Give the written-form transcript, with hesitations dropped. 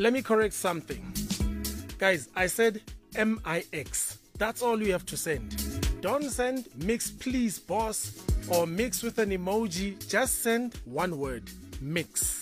Let me correct something. Guys, I said MIX. That's all you have to send. Don't send mix please boss or mix with an emoji. Just send one word, mix.